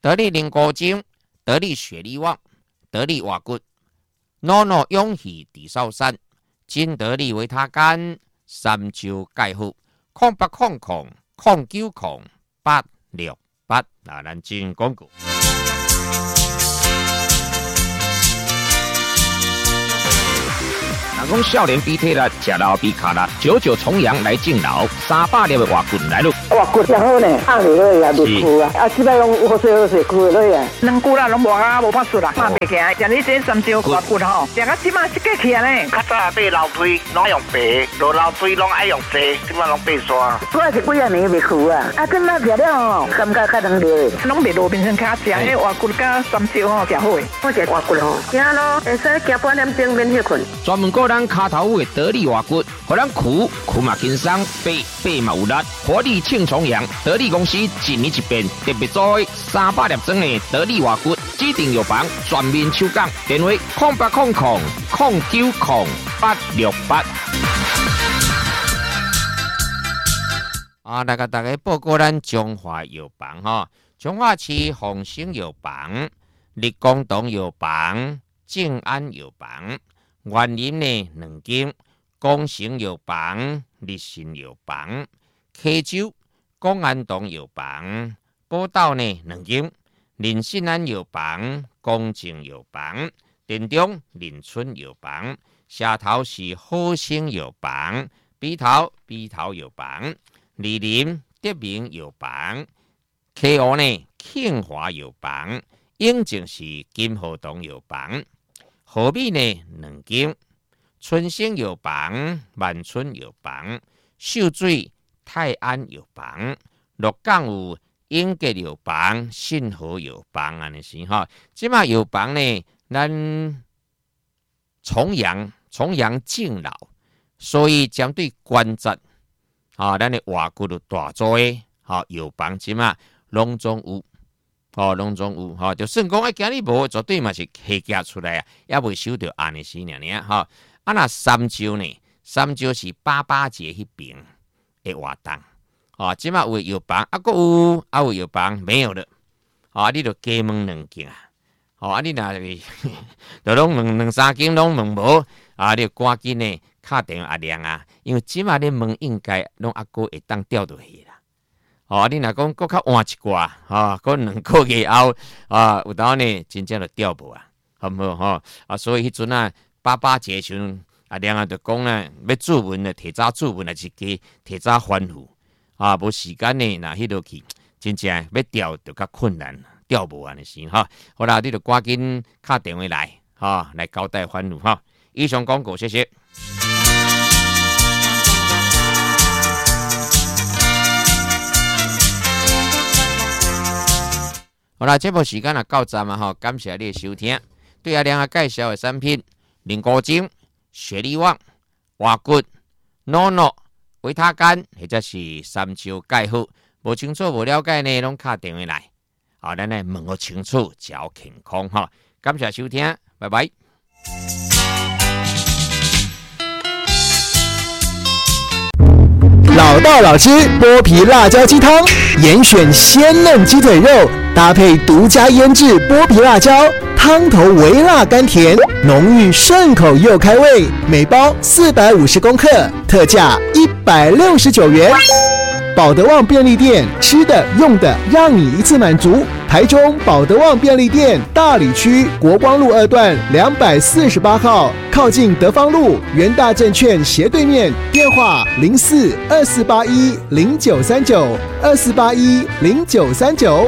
得力灵骨精，得力血力旺，得力瓦骨，NONO 勇气地少山，金得力维他干，三焦钙护，0800090868，那咱进行广告。若讲少年比体力，吃老比卡力，99重阳来敬老，300粒的活骨来咯。 活骨真好呢，放落去也袂枯啊，即摆拢好势枯落去啊。两骨啦，拢无啊，无法度啦，拍袂起来。像你这三焦活骨吼，食到即摆是过去啊呢。 较早买楼梯拢用白，落楼梯拢爱用细，即摆拢白刷。 主要是几啊年袂枯啊，啊，真那食了吼，感觉较能热。拢袂路边上卡食，迄活骨甲三焦吼食好诶。我食活骨吼，行咯，会使行半点钟免休困。 专门个人骹头的得力活骨，互咱苦嘛轻松，背嘛有力，活力庆重阳。得力公司一年一变，特别做300粒装的得力活骨，指定药房全面抽奖，电话0800090868。大家报告咱中华药房哈，中华市丰兴药房、立功堂药房、静安药房。园林呢2间，光城药房、立信药房、溪州公安堂药房、宝岛呢2间，林信安药房、公正药房、田中林村药房、下头是好生药房、北头药房、梨林德明药房、溪湖呢庆华药房、永靖是金河堂药房。河美呢2间，春兴药房、万春药房、秀水泰安药房、鹿港有英吉药房、信和药房安尼是哈。即马药房呢，咱重阳敬老，所以针对关节咱的活骨有大做的药房即马拢总有。拢总有就算讲今日无，绝对嘛是下架出来啊，也未收到安尼是尔那三焦呢？三焦是88节迄边的活动即马有药房有药房没有了你就加问2间你若就拢问2-3间拢问无你就赶紧呢打电话亮因为即马你问应该拢会当调倒去啦。你若讲搁较换一寡搁2个月后有当呢真正就调无好唔好所以迄阵88节时阵亮就讲要注文的提早注文是加提早反复无时间呢那迄落去真正要调就较困难，调无安尼是好啦，你就赶紧打电话来来交代反复以上广告，谢谢。好啦，这部时间到站感谢你的收听。对亮介绍的产品：灵骨精、血力旺、活骨、NONO、维他干，或者是三焦钙护。无清楚、无了解呢，拢打电话来。咱来问个清楚，照健康感谢收听，拜拜。 老道老师剥皮辣椒鸡汤，严选鲜嫩鸡腿肉，搭配独家腌制剥皮辣椒，汤头微辣甘甜，浓郁顺口又开胃。每包450公克，特价169元。保德旺便利店，吃的用的让你一次满足。台中保德旺便利店大里区国光路2段248号，靠近德芳路元大证券斜对面，电话04-2481-0939，2481-0939。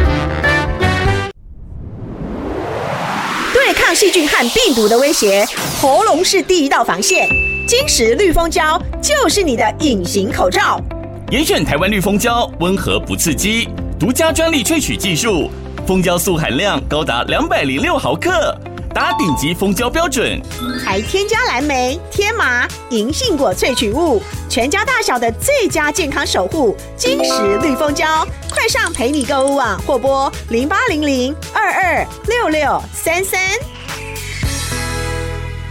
对抗细菌和病毒的威胁，喉咙是第一道防线。金石绿蜂胶就是你的隐形口罩。 严选台湾绿蜂胶，温和不刺激，独家专利萃取技术，蜂胶素含量高达206毫克，达顶级蜂胶标准， 还添加蓝莓、天麻、银杏果萃取物，全家大小的最佳健康守护。金石绿蜂胶，快上陪你购物网或拨0800226633。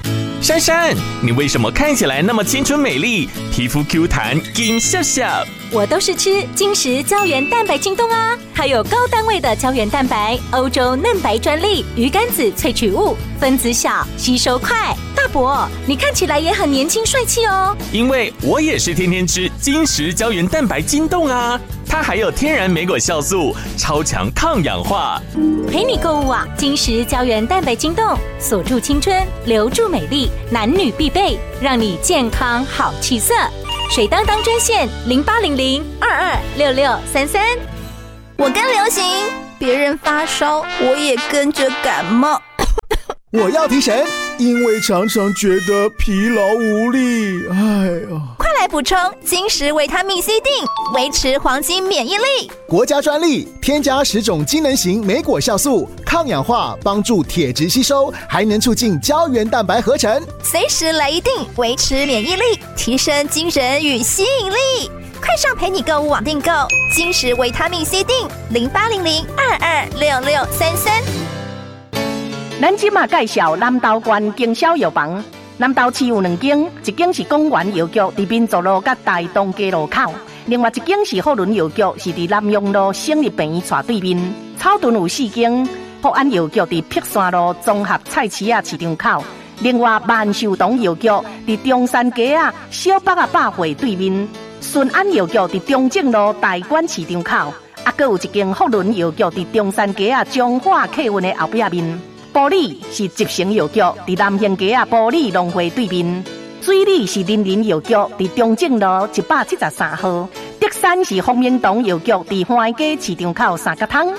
珊珊，你为什么看起来那么清纯美丽，皮肤 Q 弹，金笑笑？ 我都是吃金石胶原蛋白晶冻啊，它有高单位的胶原蛋白，欧洲嫩白专利，鱼肝子萃取物，分子小，吸收快。大伯，你看起来也很年轻帅气哦。 因为我也是天天吃金石胶原蛋白晶冻啊，它还有天然莓果酵素，超强抗氧化。 陪你购物啊，金石胶原蛋白晶冻，锁住青春，留住美丽，男女必备，让你健康好气色。水当当专线0800-226633。 我跟流行，别人发烧，我也跟着感冒。 我要提神，因为常常觉得疲劳无力。哎呀， 快来补充金石维他命 C 锭，维持黄金免疫力。 国家专利，添加10种机能型莓果酵素，抗氧化，帮助铁质吸收，还能促进胶原蛋白合成。 随时来一锭，维持免疫力，提升精神与吸引力。快上陪你购物网订购金石维他命 C 锭，0800-226633。 咱即马介绍南投县经销药房。南投市有2间，一间是公园药局，伫民族路甲大东街路口；另外一间是福伦药局，是伫南阳路省立病院斜对面。草屯有4间，福安药局伫碧山路综合菜市仔市场口；另外万寿堂药局伫中山街小北百货对面。顺安药局伫中正路大馆市场口，还有一间福伦药局伫中山街中华客运的后壁面。埔里是集成药局，伫南兴街埔里农会对面；水里是林林药局，伫中正路173号；德山是丰明堂药局，伫花街市场口三角汤。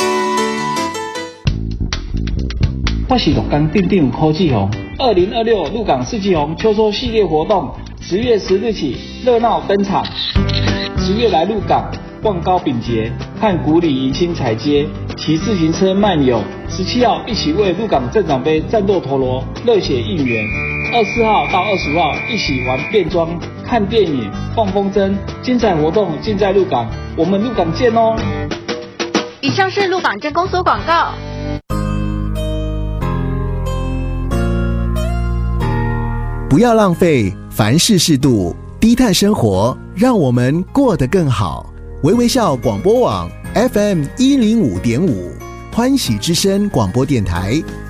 我是鹿港镇长柯志宏。2026鹿港四季红秋收系列活动10月10日起热闹登场。10月来鹿港望高饼节，看古里迎新彩街，骑自行车漫游。17号一起为鹿港镇长杯战斗陀螺，热血应援。24号到25号一起玩变装、看电影、放风筝，精彩活动尽在鹿港，我们鹿港见哦！ 以上是鹿港镇公所广告。 不要浪费，凡事适度，低碳生活，让我们过得更好。微微笑广播网 FM105.5，欢喜之声广播电台